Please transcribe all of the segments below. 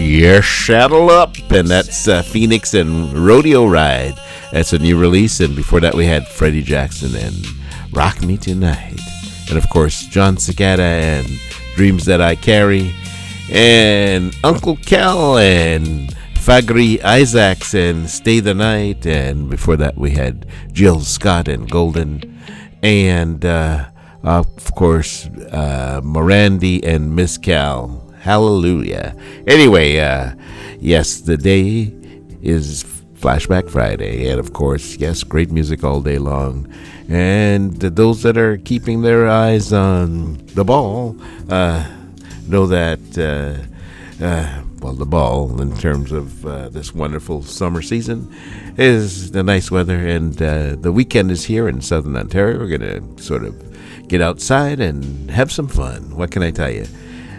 Yes, saddle up, and that's Phoenix and Rodeo Ride. That's a new release, and before that we had Freddie Jackson and Rock Me Tonight. And of course, John Cicada and Dreams That I Carry, and Uncle Kel and Fagri Isaacs and Stay the Night, and before that we had Jill Scott and Golden, and of course Morandi and Miss Cal. Hallelujah. Anyway, yes, the day is Flashback Friday, and of course, yes, great music all day long. And those that are keeping their eyes on the ball know that, the ball in terms of this wonderful summer season is the nice weather, and the weekend is here in Southern Ontario. We're going to sort of get outside and have some fun. What can I tell you?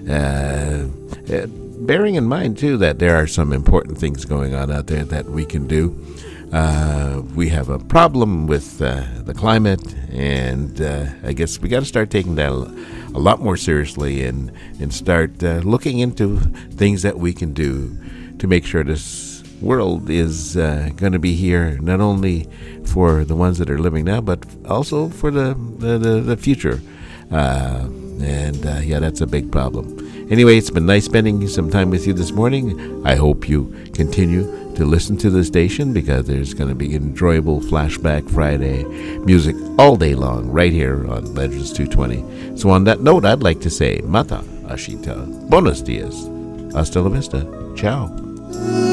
Bearing in mind, too, that there are some important things going on out there that we can do. We have a problem with the climate, and I guess we got to start taking that a lot more seriously and start looking into things that we can do to make sure this world is going to be here not only for the ones that are living now, but also for the future. Yeah, that's a big problem. Anyway, it's been nice spending some time with you this morning. I hope you continue to listen to the station, because there's going to be enjoyable Flashback Friday music all day long right here on Legends 220. So on that note, I'd like to say Mata Ashita. Buenos dias. Hasta la vista. Ciao.